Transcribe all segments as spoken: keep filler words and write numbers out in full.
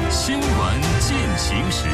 新闻进行时。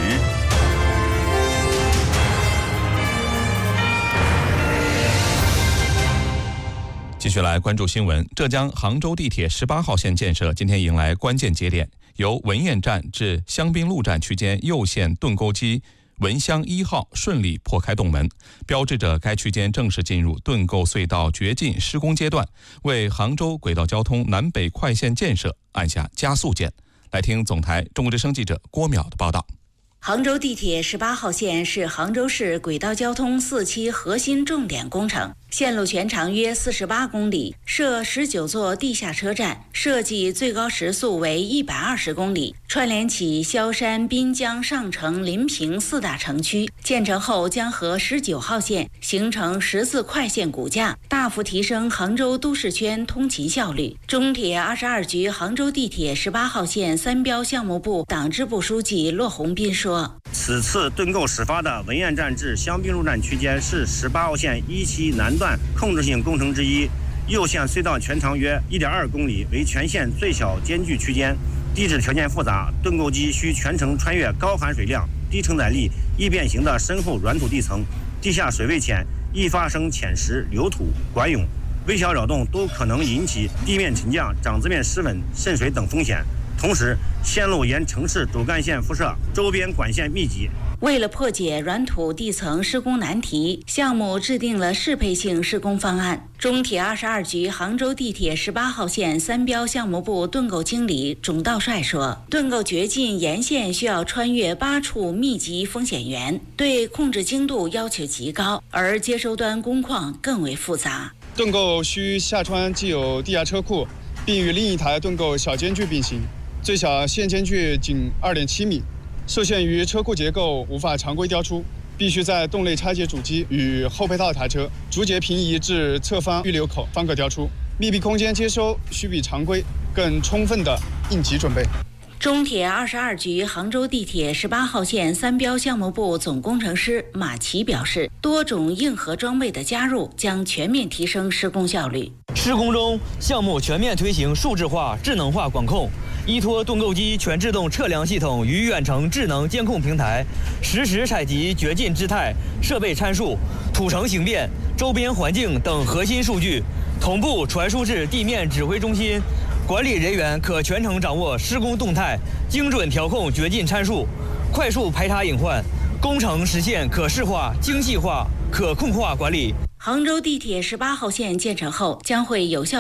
继续来关注新闻。浙江杭州地铁十八号线建设今天迎来关键节点，由文堰站至香槟路站区间右线盾构机文香一号顺利破开洞门，标志着该区间正式进入盾构隧道掘进施工阶段，为杭州轨道交通南北快线建设按下加速键。来听总台中国之声记者郭淼的报道。 杭州地铁十八号线是杭州市轨道交通四期核心重点工程，线路全长约四十八公里，设十九座地下车站，设计最高时速为一百二十公里，串联起萧山、滨江、上城、临平四大城区。建成后将和十九号线形成十字快线骨架，大幅提升杭州都市圈通勤效率。中铁二十二局杭州地铁十八号线三标项目部党支部书记骆宏斌说， 此次盾构始发的文堰站至香槟路站区间是十八号线一期南段控制性工程之一，右线隧道全长约 一点二公里，为全线最小间距区间。地质条件复杂，盾构机需全程穿越高含水量、低承载力、易变形的深厚软土地层，地下水位浅，易发生浅石、流土、管涌，微小扰动都可能引起地面沉降、掌子面失稳、渗水等风险。同时，线路沿城市主干线辐射，周边管线密集。 为了破解软土地层施工难题，项目制定了适配性施工方案。中铁二十二局杭州地铁十八号线三标项目部盾构经理钟道帅说，盾构掘进沿线需要穿越八处密集风险源，对控制精度要求极高，而接收端工况更为复杂。 盾构需下穿既有地下车库，并与另一台盾构小间距并行，最小线间距仅 二点七米，受限于车库结构无法常规雕出，必须在洞内拆解主机与后配套台车，逐节平移至侧方预留口，方可雕出。密闭空间接收需比常规更充分的应急准备。 中铁二十二局杭州地铁十八号线三标项目部总工程师马奇表示，多种硬核装备的加入将全面提升施工效率。 施工中，项目全面推行数字化、智能化管控，依托盾构机全自动测量系统与远程智能监控平台，实时采集掘进姿态、设备参数、土层形变、周边环境等核心数据，同步传输至地面指挥中心。管理人员可全程掌握施工动态，精准调控掘进参数，快速排查隐患，工程实现可视化、精细化、可控化管理。 杭州地铁十八号线建成后，将会有效